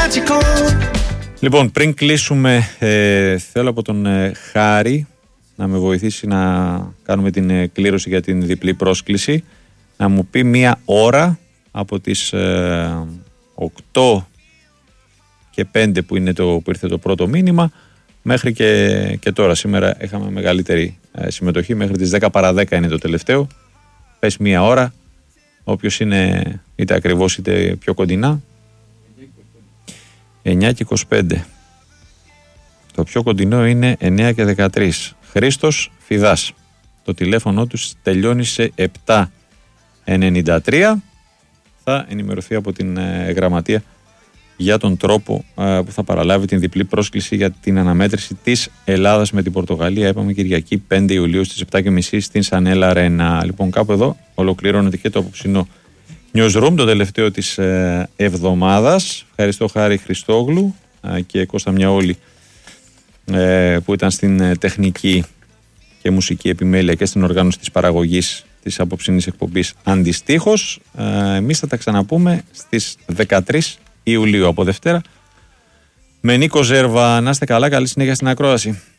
Λοιπόν, πριν κλείσουμε, θέλω από τον Χάρη να με βοηθήσει να κάνουμε την κλήρωση για την διπλή πρόσκληση, να μου πει μία ώρα από τις 8 και 5 που ήρθε το πρώτο μήνυμα μέχρι και τώρα. Σήμερα είχαμε μεγαλύτερη συμμετοχή, μέχρι τις 10 παρά 10 είναι το τελευταίο. Πες μία ώρα, όποιος είναι είτε ακριβώς είτε πιο κοντινά. 9 και 25. Το πιο κοντινό είναι 9 και 13. Χρήστος Φιδάς. Το τηλέφωνο τους τελειώνει σε 793. Θα ενημερωθεί από την γραμματεία για τον τρόπο που θα παραλάβει την διπλή πρόσκληση για την αναμέτρηση της Ελλάδας με την Πορτογαλία. Είπαμε Κυριακή 5 Ιουλίου στις 7.30 στην Σανέλα Αρένα. Λοιπόν, κάπου εδώ ολοκληρώνεται και το απόψινό Newsroom, το τελευταίο της εβδομάδας. Ευχαριστώ Χάρη Χριστόγλου και Κώστα Μιαόλη που ήταν στην τεχνική και μουσική επιμέλεια και στην οργάνωση της παραγωγής της απόψινής εκπομπής αντιστοίχως. Εμείς θα τα ξαναπούμε στις 13 Ιουλίου από Δευτέρα με Νίκο Ζέρβα. Να είστε καλά, καλή συνέχεια στην ακρόαση.